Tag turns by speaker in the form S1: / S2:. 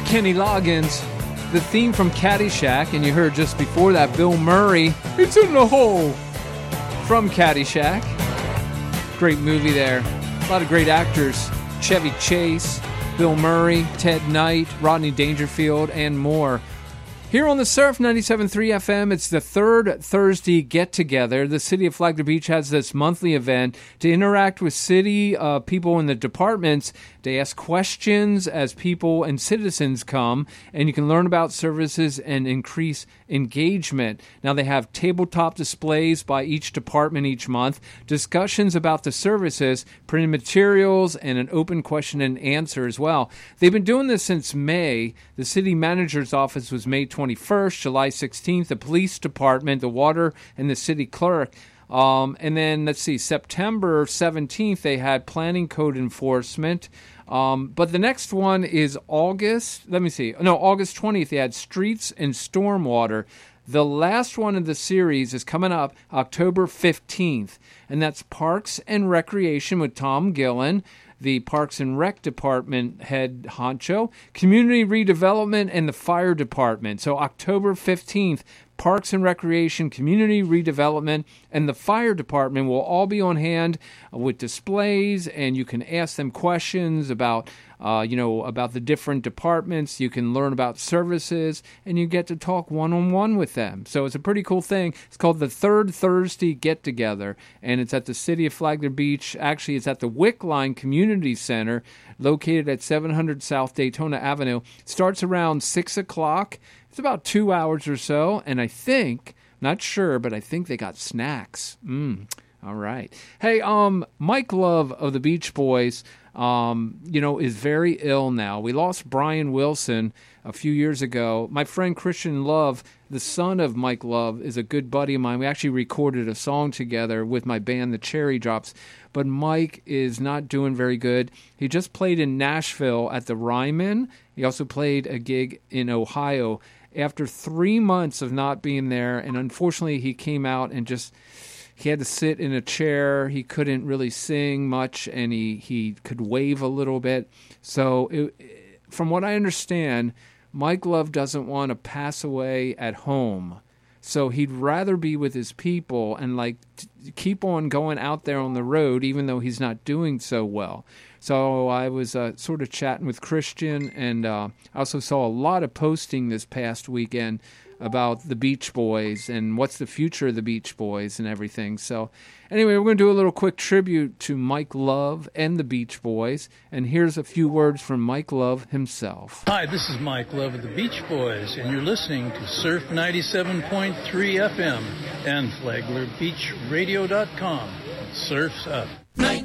S1: Kenny Loggins, the theme from Caddyshack, and you heard just before that Bill Murray, It's in the Hole, from Caddyshack. Great movie there. A lot of great actors. Chevy Chase, Bill Murray, Ted Knight, Rodney Dangerfield, and more. Here on the Surf 97.3 FM, it's the third Thursday get-together. The City of Flagler Beach has this monthly event to interact with city people in the departments. They ask questions as people and citizens come, and you can learn about services and increase engagement. Now, they have tabletop displays by each department each month, discussions about the services, printed materials, and an open question and answer as well. They've been doing this since May. The city manager's office was May 21st, July 16th, the police department, the water, and the city clerk. And then, let's see, September 17th, they had planning code enforcement. But the next one is August 20th, they had streets and stormwater. The last one of the series is coming up October 15th, and that's Parks and Recreation with Tom Gillen, the Parks and Rec Department head honcho, Community Redevelopment, and the Fire Department. So October 15th, Parks and Recreation, Community Redevelopment, and the Fire Department will all be on hand with displays, and you can ask them questions about the different departments. You can learn about services, and you get to talk one-on-one with them. So it's a pretty cool thing. It's called the Third Thursday Get-Together, and it's at the City of Flagler Beach. Actually, it's at the Wick Line Community Center, located at 700 South Daytona Avenue. It starts around 6 o'clock. It's about 2 hours or so, and I think, not sure, but I think they got snacks. All right. Hey, Mike Love of the Beach Boys, is very ill now. We lost Brian Wilson a few years ago. My friend Christian Love, the son of Mike Love, is a good buddy of mine. We actually recorded a song together with my band, the Cherry Drops. But Mike is not doing very good. He just played in Nashville at the Ryman. He also played a gig in Ohio. After 3 months of not being there, and unfortunately he came out and he had to sit in a chair. He couldn't really sing much, and he could wave a little bit. So from what I understand, Mike Love doesn't want to pass away at home. So he'd rather be with his people and keep on going out there on the road, even though he's not doing so well. So I was sort of chatting with Christian, and I also saw a lot of posting this past weekend about the Beach Boys and what's the future of the Beach Boys and everything. So anyway, we're going to do a little quick tribute to Mike Love and the Beach Boys, and here's a few words from Mike Love himself.
S2: Hi, this is Mike Love of the Beach Boys, and you're listening to Surf 97.3 FM and FlaglerBeachRadio.com. Surf's up. 97.3